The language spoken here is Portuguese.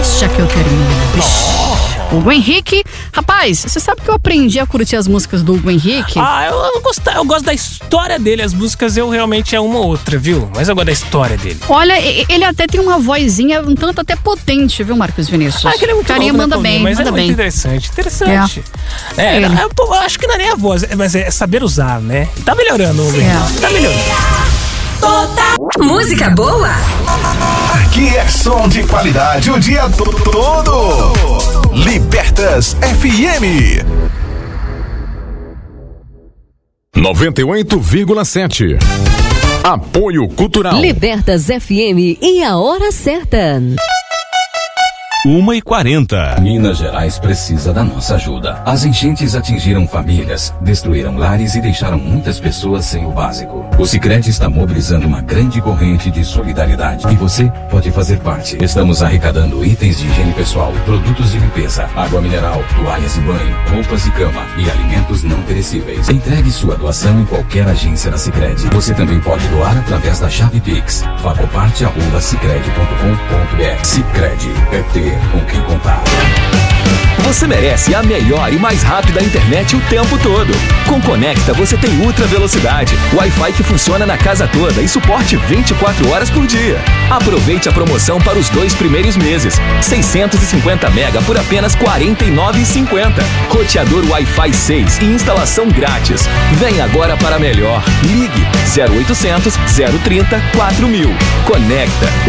Deixa que eu termino. Hugo Henrique. Rapaz, você sabe que eu aprendi a curtir as músicas do Hugo Henrique? Eu gosto da história dele. As músicas eu realmente é uma ou outra, viu? Mas eu gosto da história dele. Olha, ele até tem uma vozinha um tanto até potente, viu, Marcos Vinícius? Que ele é muito Carinha novo, manda né, bem, mas manda é bem. muito interessante. Eu acho que não é nem a voz, mas é saber usar, né? Tá melhorando, Hugo Henrique. Tá melhorando. Música boa? Aqui é som de qualidade o dia todo. Libertas FM 98,7. Apoio Cultural. Libertas FM e a hora certa. 1h40. Minas Gerais precisa da nossa ajuda. As enchentes atingiram famílias, destruíram lares e deixaram muitas pessoas sem o básico. O Sicredi está mobilizando uma grande corrente de solidariedade e você pode fazer parte. Estamos arrecadando itens de higiene pessoal, produtos de limpeza, água mineral, toalhas de banho, roupas e cama e alimentos não perecíveis. Entregue sua doação em qualquer agência da Sicredi. Você também pode doar através da chave Pix. facoparte@sicredi.com.br. Sicredi é ter com quem contar. Você merece a melhor e mais rápida internet o tempo todo. Com Conecta você tem ultra velocidade, Wi-Fi que funciona na casa toda e suporte 24 horas por dia. Aproveite a promoção para os 2 primeiros meses. 650 mega por apenas R$ 49,50. Roteador Wi-Fi 6 e instalação grátis. Vem agora para melhor. Ligue 0800 030 4000. Conecta.